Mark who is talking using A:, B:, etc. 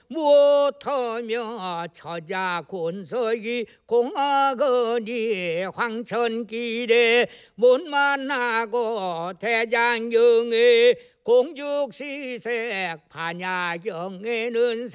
A: 무엇하며 처자군석이 공하거니 황천길에 못 만나고 대장경에 공죽시색 반야경에는